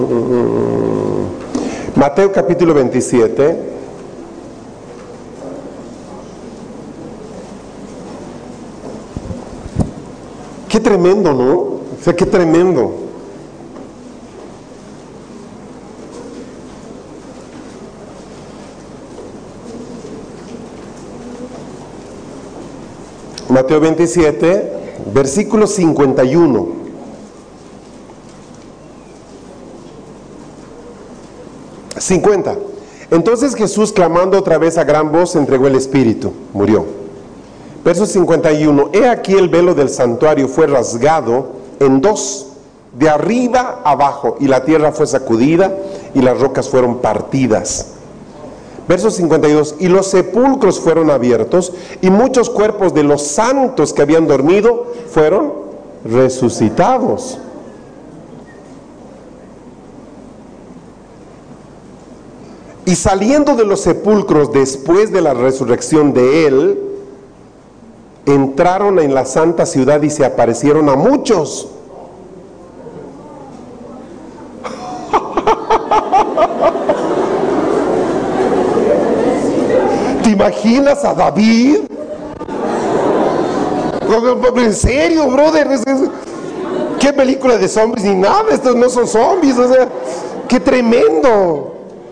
Mateo capítulo 27. Qué tremendo, ¿no? O sea, qué tremendo. Mateo 27, versículo 51. Entonces Jesús, clamando otra vez a gran voz, entregó el Espíritu, murió. Verso 51. He aquí el velo del santuario fue rasgado en dos, de arriba abajo, y la tierra fue sacudida, y las rocas fueron partidas. Verso 52. Y los sepulcros fueron abiertos, y muchos cuerpos de los santos que habían dormido fueron resucitados. Y saliendo de los sepulcros después de la resurrección de él, entraron en la santa ciudad y se aparecieron a muchos. ¿Te imaginas a David? En serio, brother, ¿qué película de zombies? Ni nada, estos no son zombies, o sea, qué tremendo.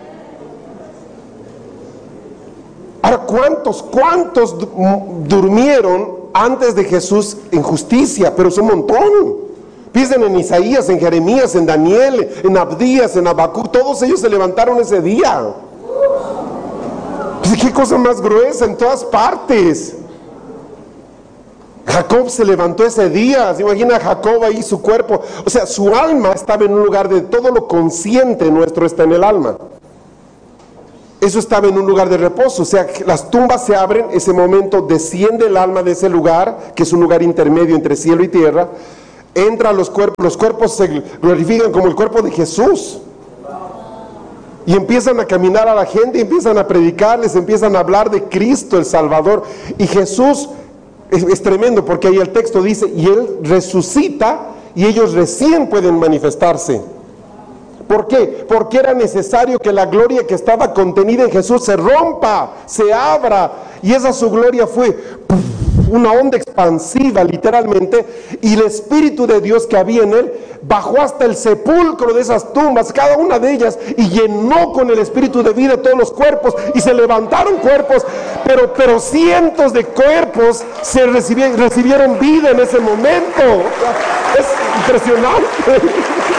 Ahora, ¿cuántos durmieron antes de Jesús en justicia? Pero es un montón. Piensen en Isaías, en Jeremías, en Daniel, en Abdías, en Habacuc. Todos ellos se levantaron ese día. Pues, qué cosa más gruesa en todas partes. Jacob se levantó ese día. ¿Se imagina a Jacob ahí, su cuerpo? O sea, su alma estaba en un lugar de todo lo consciente nuestro está en el alma. Eso estaba en un lugar de reposo. O sea, las tumbas se abren, ese momento desciende el alma de ese lugar, que es un lugar intermedio entre cielo y tierra, entra a los cuerpos se glorifican como el cuerpo de Jesús, y empiezan a caminar a la gente, empiezan a predicarles, empiezan a hablar de Cristo el Salvador. Y Jesús es tremendo, porque ahí el texto dice, y Él resucita, y ellos recién pueden manifestarse. ¿Por qué? Porque era necesario que la gloria que estaba contenida en Jesús se rompa, se abra, y esa su gloria fue una onda expansiva literalmente, y el Espíritu de Dios que había en Él bajó hasta el sepulcro de esas tumbas, cada una de ellas, y llenó con el Espíritu de vida todos los cuerpos, y se levantaron cuerpos, pero cientos de cuerpos se recibieron vida en ese momento. Es impresionante.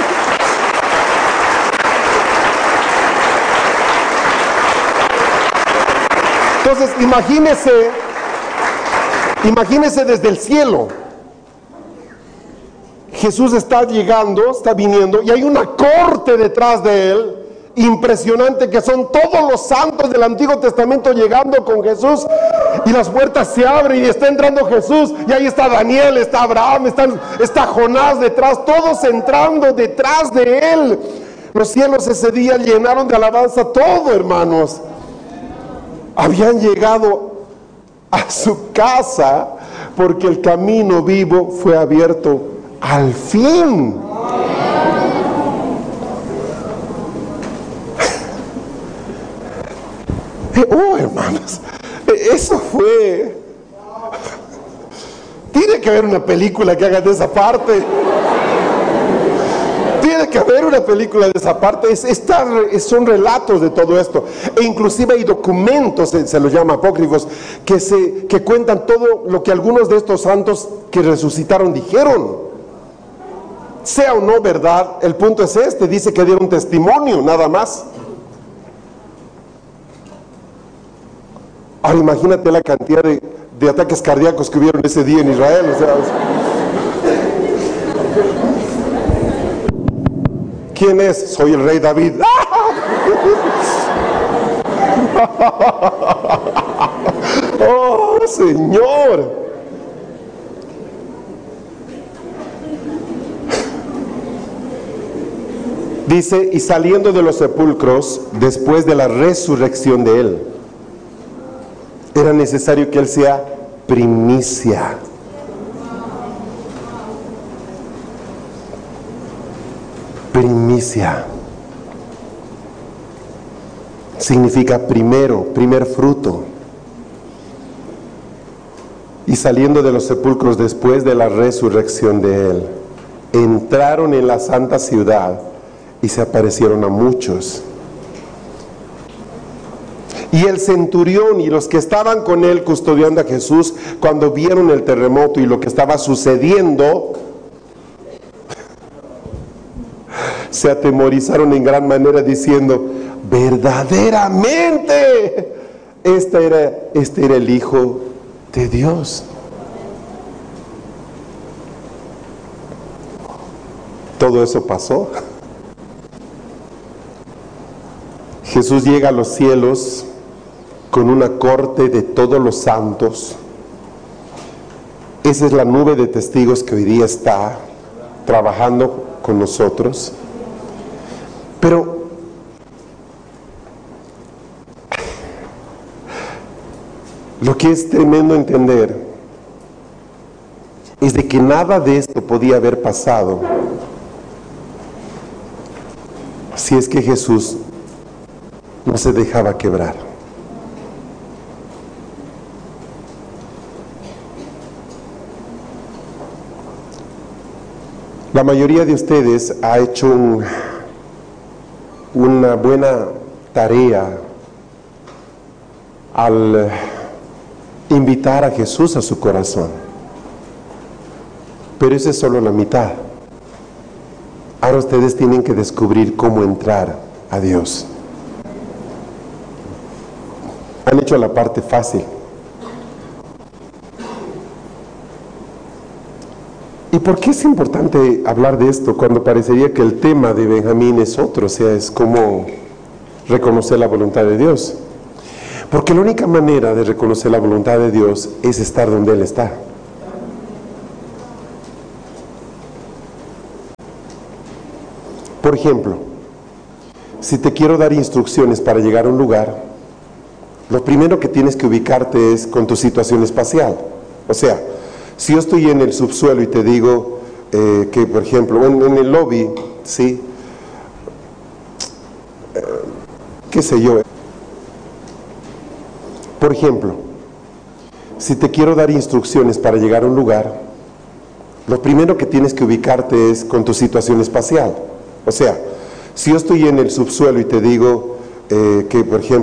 Entonces, imagínese desde el cielo. Jesús está llegando, está viniendo, y hay una corte detrás de él, impresionante, que son todos los santos del Antiguo Testamento llegando con Jesús, y las puertas se abren y está entrando Jesús, y ahí está Daniel, está Abraham, está Jonás detrás, todos entrando detrás de él. Los cielos ese día llenaron de alabanza todo, hermanos. Habían llegado a su casa porque el camino vivo fue abierto al fin. Oh, hermanos, eso fue. Tiene que haber una película que haga de esa parte. Tiene que haber una película de esa parte. Son relatos de todo esto, e inclusive hay documentos, se los llama apócrifos, que cuentan todo lo que algunos de estos santos que resucitaron dijeron. Sea o no verdad, el punto es dice que dieron testimonio, nada más. Ahora imagínate la cantidad de ataques cardíacos que hubieron ese día en Israel, o sea, ¿quién es? Soy el rey David. Oh, Señor. Dice, y saliendo de los sepulcros, después de la resurrección de él, era necesario que él sea primicia. Primicia. significa primero, primer fruto. Y saliendo de los sepulcros después de la resurrección de Él, entraron en la santa ciudad y se aparecieron a muchos. Y el centurión y los que estaban con él custodiando a Jesús, cuando vieron el terremoto y lo que estaba sucediendo, se atemorizaron en gran manera diciendo: verdaderamente este era el Hijo de Dios. Todo eso pasó. Jesús llega a los cielos con una corte de todos los santos. Esa es la nube de testigos que hoy día está trabajando con nosotros. Pero lo que es tremendo entender es de que nada de esto podía haber pasado si es que Jesús no se dejaba quebrar. La mayoría de ustedes ha hecho una buena tarea al invitar a Jesús a su corazón, pero esa es solo la mitad. Ahora ustedes tienen que descubrir cómo entrar a Dios. Han hecho la parte fácil. ¿Y por qué es importante hablar de esto cuando parecería que el tema de Benjamín es otro? O sea, es cómo reconocer la voluntad de Dios. Porque la única manera de reconocer la voluntad de Dios es estar donde Él está. Por ejemplo, si te quiero dar instrucciones para llegar a un lugar, lo primero que tienes que ubicarte es con tu situación espacial. O sea, si yo estoy en el subsuelo y te digo que, por ejemplo, en el lobby, ¿sí? ¿Qué sé yo? Por ejemplo, si te quiero dar instrucciones para llegar a un lugar, lo primero que tienes que ubicarte es con tu situación espacial. O sea, si yo estoy en el subsuelo y te digo que, por ejemplo,